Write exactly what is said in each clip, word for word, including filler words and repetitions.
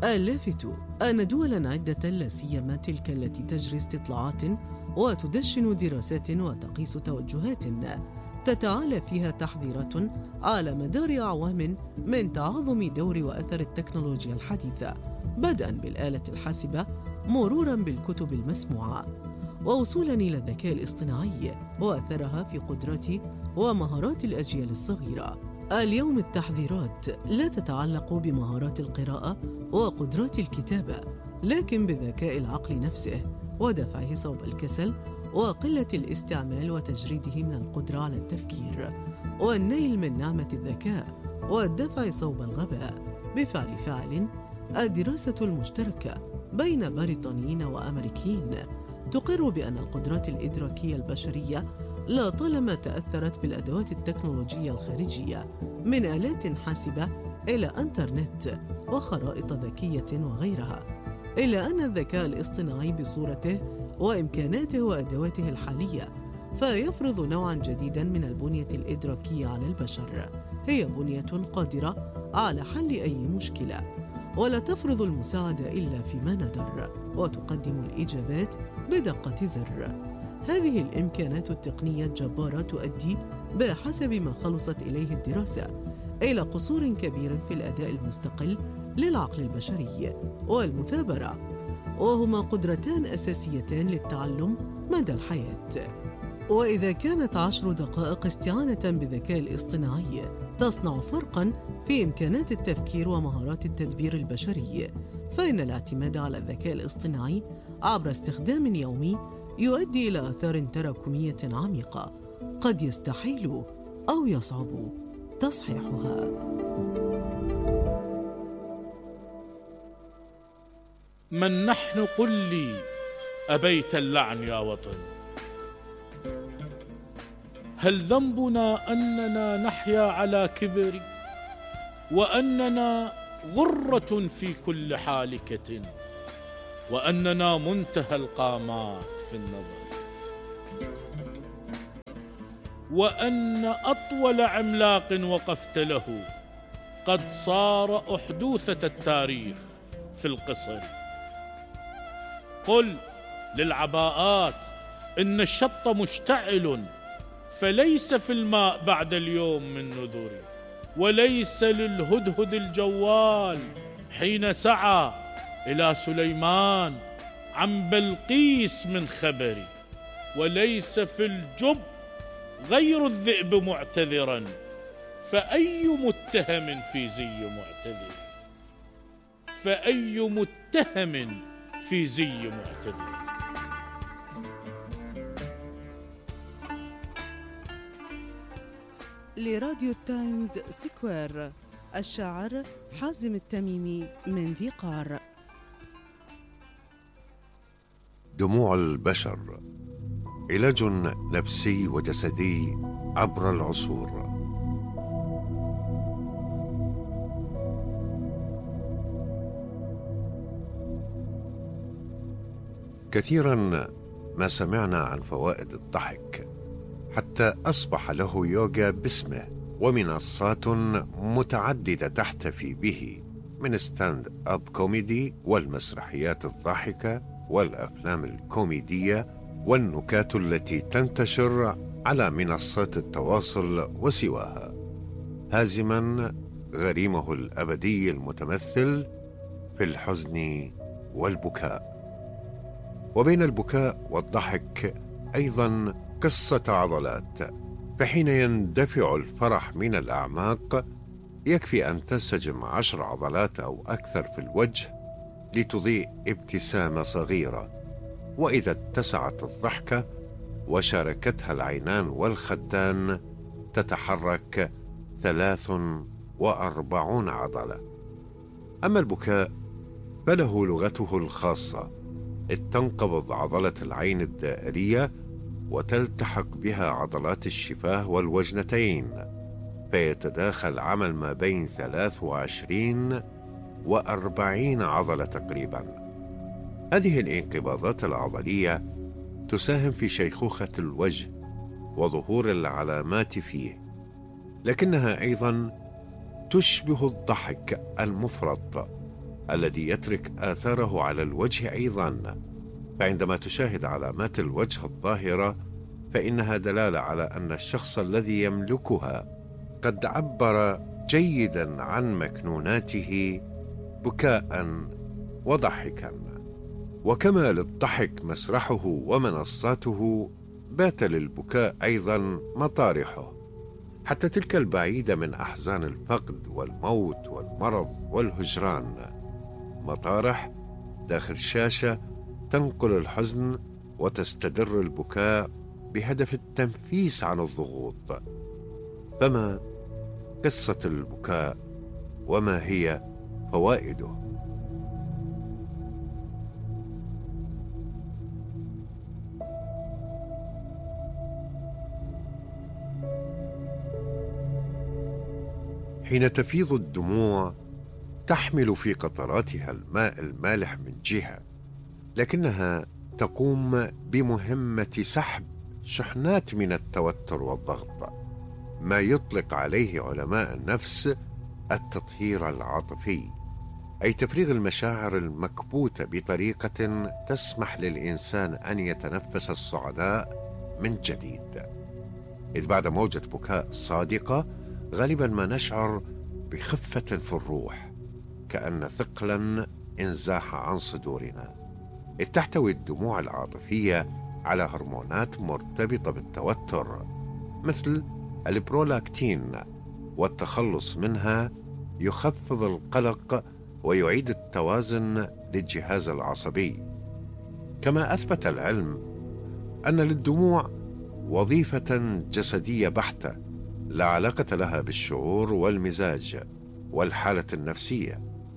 اللافت أن دولا عدة لا سيما تلك التي تجري استطلاعات وتدشن دراسات وتقيس توجهات تتعالى فيها تحذيرات على مدار أعوام من تعاظم دور وأثر التكنولوجيا الحديثة، بدءاً بالآلة الحاسبة مروراً بالكتب المسموعة ووصولاً إلى الذكاء الاصطناعي وأثرها في قدرات ومهارات الأجيال الصغيرة. اليوم التحذيرات لا تتعلق بمهارات القراءة وقدرات الكتابة، لكن بذكاء العقل نفسه ودفعه صوب الكسل وقلة الاستعمال وتجريده من القدرة على التفكير والنيل من نعمة الذكاء والدفع صوب الغباء. بفعل فاعل، الدراسة المشتركة بين بريطانيين وأمريكيين تقر بأن القدرات الإدراكية البشرية لا طالما تأثرت بالأدوات التكنولوجية الخارجية من آلات حاسبة إلى إنترنت وخرائط ذكية وغيرها، إلا أن الذكاء الاصطناعي بصورته وإمكاناته وأدواته الحالية فيفرض نوعاً جديداً من البنية الإدراكية على البشر، هي بنية قادرة على حل أي مشكلة ولا تفرض المساعدة إلا فيما ندر، وتقدم الإجابات بدقة زر. هذه الإمكانات التقنية الجبارة تؤدي بحسب ما خلصت إليه الدراسة إلى قصور كبير في الأداء المستقل للعقل البشري والمثابرة، وهما قدرتان أساسيتان للتعلم مدى الحياة. وإذا كانت عشر دقائق استعانة بالذكاء الاصطناعي تصنع فرقاً في إمكانات التفكير ومهارات التدبير البشري، فإن الاعتماد على الذكاء الاصطناعي عبر استخدام يومي يؤدي إلى آثار تراكمية عميقة قد يستحيل أو يصعب تصحيحها. من نحن قل لي أبيت اللعن يا وطن؟ هل ذنبنا أننا نحيا على كبر وأننا غرة في كل حالكة وأننا منتهى القامات في النظر وأن أطول عملاق وقفت له قد صار أحدوثة التاريخ في القصر؟ قل للعباءات إن الشط مشتعل فليس في الماء بعد اليوم من نذر، وليس للهدهد الجوال حين سعى إلى سليمان عن بلقيس من خبر، وليس في الجب غير الذئب معتذرا، فأي متهم في زي معتذر فأي متهم في زي معتذر. لراديو تايمز سكوير، الشاعر حازم التميمي من ذي قار. دموع البشر علاج نفسي وجسدي عبر العصور. كثيرا ما سمعنا عن فوائد الضحك، حتى أصبح له يوغا باسمه، ومنصات متعددة تحتفي به، من ستاند أب كوميدي والمسرحيات الضاحكة والأفلام الكوميدية والنكات التي تنتشر على منصات التواصل وسواها، هازما غريمه الأبدي المتمثل في الحزن والبكاء. وبين البكاء والضحك أيضا قصة عضلات، فحين يندفع الفرح من الأعماق يكفي أن تنسجم عشر عضلات أو أكثر في الوجه لتضيء ابتسامة صغيرة، وإذا اتسعت الضحكة وشاركتها العينان والخدان تتحرك ثلاث وأربعون عضلة. أما البكاء فله لغته الخاصة، إذ تنقبض عضلة العين الدائرية وتلتحق بها عضلات الشفاه والوجنتين، فيتداخل عمل ما بين ثلاث وعشرين وأربعين عضلة تقريبا. هذه الانقباضات العضلية تساهم في شيخوخة الوجه وظهور العلامات فيه، لكنها أيضا تشبه الضحك المفرط، الذي يترك آثاره على الوجه أيضا. فعندما تشاهد علامات الوجه الظاهرة فإنها دلالة على أن الشخص الذي يملكها قد عبر جيدا عن مكنوناته بكاء وضحكا. وكما للضحك مسرحه ومنصاته، بات للبكاء أيضا مطارحه، حتى تلك البعيدة من أحزان الفقد والموت والمرض والهجران. مطارح داخل شاشة تنقل الحزن وتستدر البكاء بهدف التنفيس عن الضغوط. فما قصة البكاء وما هي فوائده؟ حين تفيض الدموع تحمل في قطراتها الماء المالح من جهة، لكنها تقوم بمهمة سحب شحنات من التوتر والضغط، ما يطلق عليه علماء النفس التطهير العاطفي، أي تفريغ المشاعر المكبوتة بطريقة تسمح للإنسان أن يتنفس السعداء من جديد. إذ بعد موجة بكاء صادقة غالبا ما نشعر بخفة في الروح، كأن ثقلا انزاح عن صدورنا. إذ تحتوي الدموع العاطفية على هرمونات مرتبطة بالتوتر مثل البرولاكتين، والتخلص منها يخفض القلق ويعيد التوازن للجهاز العصبي. كما أثبت العلم أن للدموع وظيفة جسدية بحتة لا علاقة لها بالشعور والمزاج والحالة النفسية،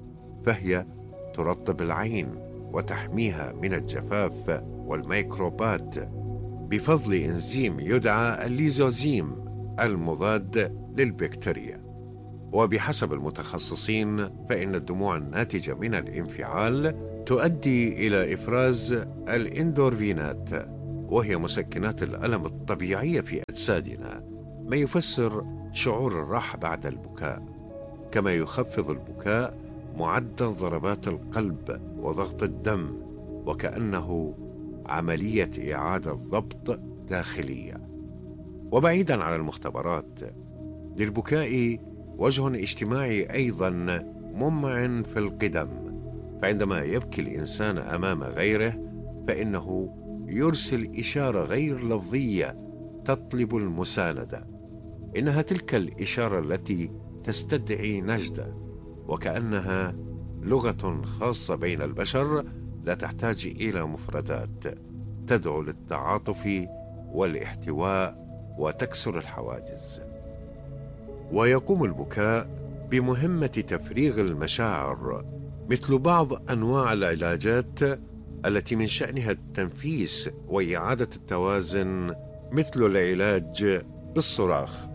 فهي ترطب العين وتحميها من الجفاف والميكروبات بفضل إنزيم يدعى الليزوزيم المضاد للبكتيريا. وبحسب المتخصصين فإن الدموع الناتجة من الانفعال تؤدي إلى إفراز الإندورفينات، وهي مسكنات الألم الطبيعية في أجسادنا، ما يفسر شعور الراحة بعد البكاء. كما يخفض البكاء معدل ضربات القلب وضغط الدم، وكأنه عملية إعادة ضبط داخلية. وبعيدا عن المختبرات، للبكاء وجه اجتماعي أيضا ممع في القدم. فعندما يبكي الإنسان أمام غيره فإنه يرسل إشارة غير لفظية تطلب المساندة. إنها تلك الإشارة التي تستدعي نجدة، وكأنها لغة خاصة بين البشر لا تحتاج إلى مفردات، تدعو للتعاطف والاحتواء وتكسر الحواجز. ويقوم البكاء بمهمة تفريغ المشاعر، مثل بعض أنواع العلاجات التي من شأنها التنفيس وإعادة التوازن، مثل العلاج بالصراخ.